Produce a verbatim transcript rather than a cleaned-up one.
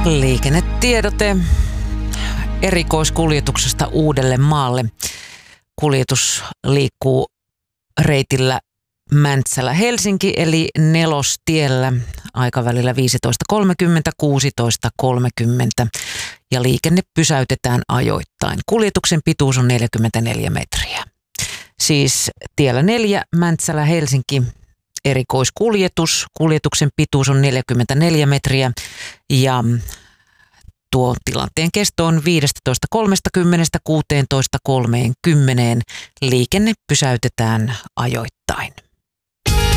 Liikennetiedote erikoiskuljetuksesta uudelle maalle. Kuljetus liikkuu reitillä Mäntsälä-Helsinki eli Nelostiellä aikavälillä viisitoista kolmekymmentä - kuusitoista kolmekymmentä ja liikenne pysäytetään ajoittain. Kuljetuksen pituus on neljäkymmentäneljä metriä. Siis tiellä neljä Mäntsälä-Helsinki erikoiskuljetus. Kuljetuksen pituus on neljäkymmentäneljä metriä ja tuo tilanteen kesto on viisitoista kolmekymmentä - kuusitoista kolmekymmentä. Liikenne pysäytetään ajoittain.